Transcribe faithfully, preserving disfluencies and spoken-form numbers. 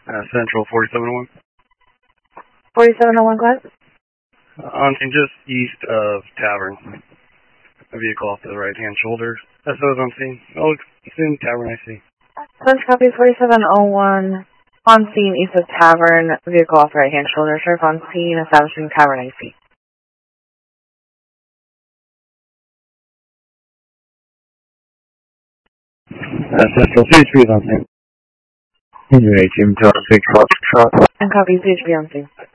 Uh, Central forty-seven oh one. forty-seven oh one, go ahead. Uh, on scene just east of Tavern. A vehicle off the right-hand shoulder. That's what was on scene. Oh, it's in Tavern, I see. Punch copy forty-seven oh one. On scene east of Tavern, vehicle off right-hand shoulder. Sheriff on scene, establishing Tavern, I C. Uh, Central C H P is on scene. Anyway, Jim Jones, six Fox Truck. And copy C H P on scene.